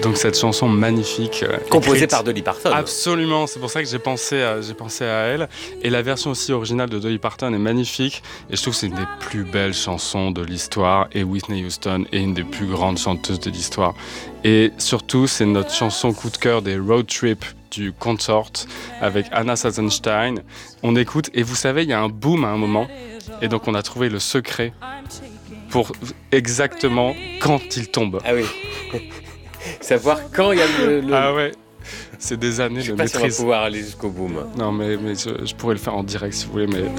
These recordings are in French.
Donc cette chanson magnifique. Composée par Dolly Parton. Absolument, c'est pour ça que j'ai pensé à elle. Et la version aussi originale de Dolly Parton est magnifique. Et je trouve que c'est une des plus belles chansons de l'histoire. Et Whitney Houston est une des plus grandes chanteuses de l'histoire. Et surtout, c'est notre chanson coup de cœur des road trips du Consort avec Anna Sazenstein. On écoute et vous savez, il y a un boom à un moment. Et donc on a trouvé le secret pour exactement quand il tombe. Ah oui. Savoir quand il y a le... Ah ouais. C'est des années de maîtrise. Je sais pas si on va pouvoir aller jusqu'au boom. Non, mais je pourrais le faire en direct si vous voulez, mais...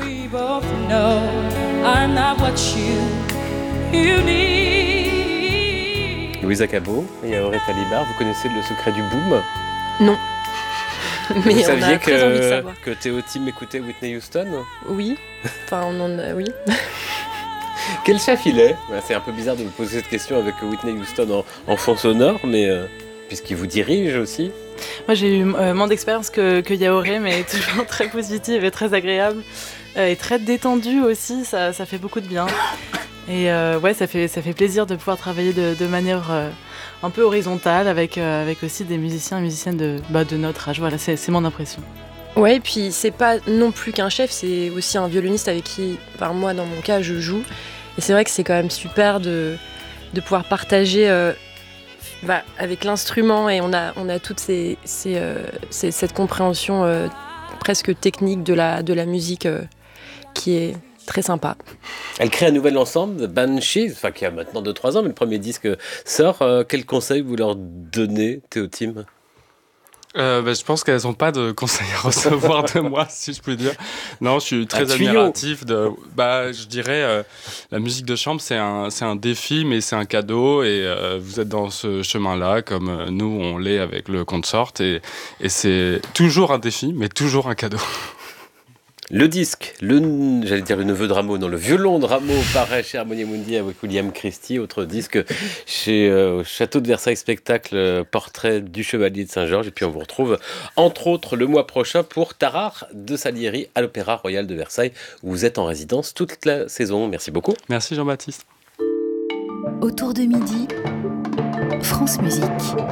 Louisa Cabot et Yaoré Talibar, vous connaissez le secret du boom ? Non. Mais vous on saviez a très envie de savoir. que Théo Tim écoutait Whitney Houston ? Oui. Enfin, oui. Quel chef il est ? C'est un peu bizarre de vous poser cette question avec Whitney Houston en fond sonore, mais puisqu'il vous dirige aussi. Moi, j'ai eu moins d'expérience que Yaoré, mais toujours très positive et très agréable. Et très détendue aussi, ça fait beaucoup de bien. Et ouais, ça fait plaisir de pouvoir travailler de manière un peu horizontale avec aussi des musiciens et musiciennes de notre âge. Voilà, c'est mon impression. Ouais, et puis c'est pas non plus qu'un chef, c'est aussi un violoniste avec qui, moi dans mon cas, je joue. Et c'est vrai que c'est quand même super de pouvoir partager avec l'instrument, et on a toute cette compréhension presque technique de la musique qui est très sympa. Elle crée un nouvel ensemble, Banshees, qui a maintenant 2-3 ans, mais le premier disque sort. Quel conseil vous leur donnez, Théo Tim ? Je pense qu'elles n'ont pas de conseils à recevoir de moi, si je puis dire. Non, je suis très admiratif je dirais, la musique de chambre, c'est un défi, mais c'est un cadeau, et vous êtes dans ce chemin-là, comme nous, on l'est avec le Consort, et c'est toujours un défi, mais toujours un cadeau. Le disque, j'allais dire le neveu de Rameau, non, le violon de Rameau paraît chez Harmonia Mundi avec William Christie, autre disque chez Château de Versailles Spectacle, Portrait du Chevalier de Saint-Georges. Et puis on vous retrouve entre autres le mois prochain pour Tarare de Salieri à l'Opéra Royal de Versailles, où vous êtes en résidence toute la saison. Merci beaucoup. Merci Jean-Baptiste. Autour de midi, France Musique.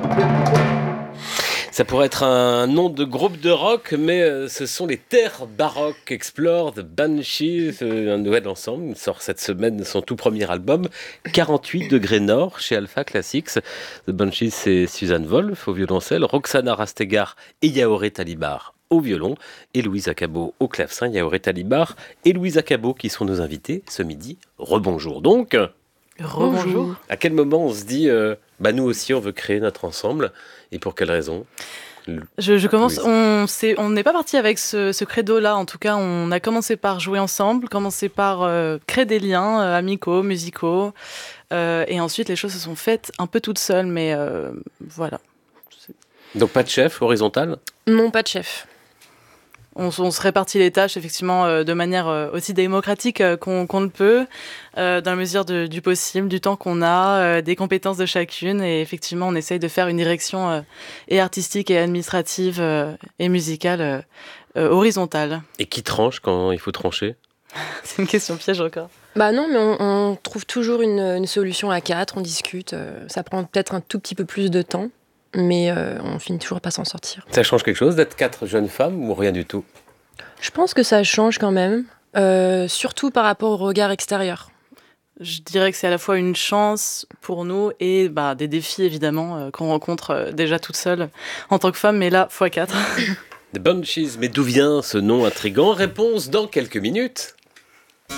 Ça pourrait être un nom de groupe de rock, mais ce sont les Terres Baroques Explore The Banshees, un nouvel ensemble. Il sort cette semaine son tout premier album, 48 degrés nord, chez Alpha Classics. The Banshees, c'est Suzanne Wolf au violoncelle, Roxana Rastegar et Yaoré Talibar au violon, et Louisa Cabot au clavecin. Yaoré Talibar et Louisa Cabot qui sont nos invités ce midi. Rebonjour donc. Rebonjour. À quel moment on se dit, nous aussi on veut créer notre ensemble, et pour quelle raison ? Je commence. On n'est pas parti avec ce credo-là. En tout cas, on a commencé par jouer ensemble, commencé par créer des liens amicaux, musicaux, et ensuite les choses se sont faites un peu toutes seules. Mais voilà. Donc pas de chef horizontal ? Non, pas de chef. On se répartit les tâches effectivement de manière aussi démocratique qu'on le peut, dans la mesure du possible, du temps qu'on a, des compétences de chacune, et effectivement on essaye de faire une direction et artistique et administrative et musicale horizontale. Et qui tranche quand il faut trancher ? C'est une question piège encore. Non, mais on trouve toujours une solution à 4, on discute, ça prend peut-être un tout petit peu plus de temps. Mais on finit toujours pas s'en sortir. Ça change quelque chose d'être 4 jeunes femmes ou rien du tout ? Je pense que ça change quand même, surtout par rapport au regard extérieur. Je dirais que c'est à la fois une chance pour nous et des défis évidemment qu'on rencontre déjà toute seule en tant que femme, mais là, x4. The Banshees, mais d'où vient ce nom intriguant ? Réponse dans quelques minutes.